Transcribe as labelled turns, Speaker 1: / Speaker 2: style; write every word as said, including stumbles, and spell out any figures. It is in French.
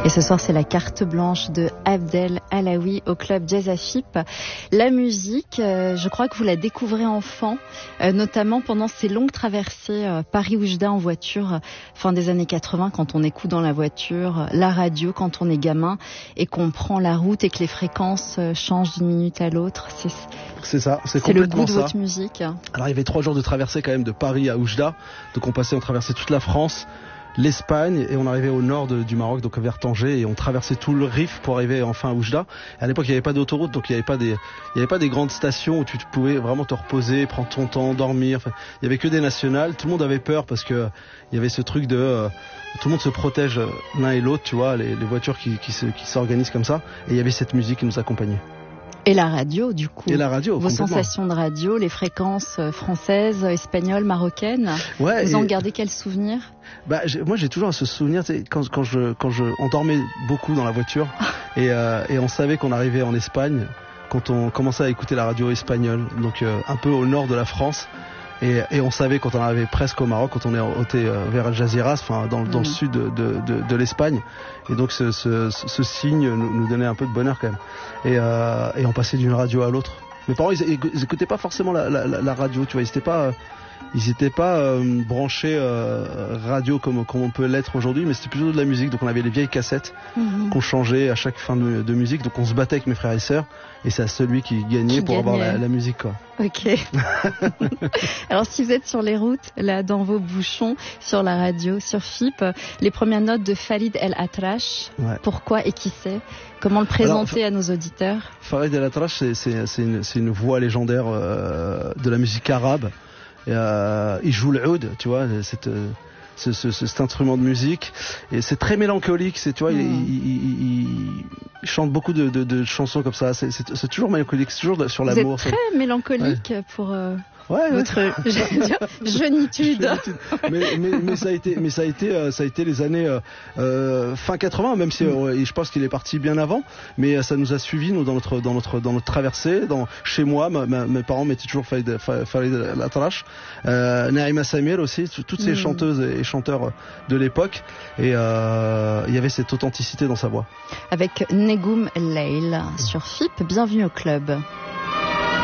Speaker 1: Et ce soir, c'est la carte blanche de Abdel Alaoui au club Jazz à Chypre. La musique, euh, je crois que vous la découvrez enfant, euh, notamment pendant ces longues traversées euh, Paris-Oujda en voiture, euh, fin des années quatre-vingts, quand on écoute dans la voiture euh, la radio, quand on est gamin et qu'on prend la route et que les fréquences euh, changent d'une minute à l'autre. C'est,
Speaker 2: c'est ça, c'est,
Speaker 1: c'est le
Speaker 2: complètement
Speaker 1: goût de
Speaker 2: ça.
Speaker 1: votre musique.
Speaker 2: Alors il y avait trois jours de traversée quand même de Paris à Oujda, donc on passait, on traversait toute la France, l'Espagne, et on arrivait au nord de, du Maroc, donc vers Tanger, et on traversait tout le Rif pour arriver enfin à Oujda. Et à l'époque, il n'y avait pas d'autoroute, donc il n'y avait pas des, il y avait pas des grandes stations où tu pouvais vraiment te reposer, prendre ton temps, dormir. Enfin, il y avait que des nationales. Tout le monde avait peur parce que il y avait ce truc de, euh, tout le monde se protège l'un et l'autre, tu vois, les, les voitures qui, qui, se, qui s'organisent comme ça. Et il y avait cette musique qui nous accompagnait.
Speaker 1: Et la radio, du coup.
Speaker 2: Et la radio,
Speaker 1: vos sensations de radio, les fréquences françaises, espagnoles, marocaines.
Speaker 2: Ouais,
Speaker 1: vous en
Speaker 2: et...
Speaker 1: gardez quel souvenir? Bah,
Speaker 2: j'ai, moi, j'ai toujours ce souvenir, tu sais, quand, quand je, quand je, on dormait beaucoup dans la voiture et, euh, et on savait qu'on arrivait en Espagne quand on commençait à écouter la radio espagnole, donc euh, un peu au nord de la France. Et, et on savait quand on arrivait presque au Maroc, quand on est monté vers Algeciras, enfin dans, dans mmh. le sud de, de, de, de l'Espagne. Et donc ce, ce, ce signe nous, nous donnait un peu de bonheur quand même. Et, euh, et on passait d'une radio à l'autre. Mes parents, ils, ils écoutaient pas forcément la, la, la radio, tu vois, ils étaient pas, ils étaient pas euh, branchés euh, radio comme, comme on peut l'être aujourd'hui, mais c'était plutôt de la musique. Donc on avait les vieilles cassettes mmh. qu'on changeait à chaque fin de, de musique. Donc on se battait avec mes frères et sœurs, et c'est à celui qui gagnait
Speaker 1: qui
Speaker 2: pour
Speaker 1: gagnait.
Speaker 2: avoir la, la musique, quoi.
Speaker 1: Ok. Alors si vous êtes sur les routes, là dans vos bouchons, sur la radio, sur F I P, les premières notes de Farid El Atrache, ouais. Pourquoi et qui c'est? Comment le présenter Alors, à nos auditeurs?
Speaker 2: Farid El Atrache, c'est, c'est, c'est, une, c'est une voix légendaire euh, de la musique arabe. Et, euh, il joue le oud, tu vois, cette, ce, ce, cet instrument de musique, et c'est très mélancolique. C'est, tu vois, mmh. il, il, il, il chante beaucoup de, de, de chansons comme ça. C'est, c'est, c'est toujours mélancolique, c'est toujours sur l'amour.
Speaker 1: Vous êtes très mélancolique ouais. pour. Euh...
Speaker 2: Ouais,
Speaker 1: votre
Speaker 2: ouais.
Speaker 1: jeunitude.
Speaker 2: mais, mais, mais ça a été, mais ça a été, euh, ça a été les années euh, fin quatre-vingts, même si euh, je pense qu'il est parti bien avant. Mais ça nous a suivis nous dans notre, dans notre, dans notre traversée. Dans, chez moi, ma, ma, mes parents mettaient toujours Farid, Farid El Atrache, euh, Naïma Samir aussi, toutes ces mm. chanteuses et chanteurs de l'époque. Et euh, il y avait cette authenticité dans sa voix.
Speaker 1: Avec Negoum Leil sur F I P. Bienvenue au club.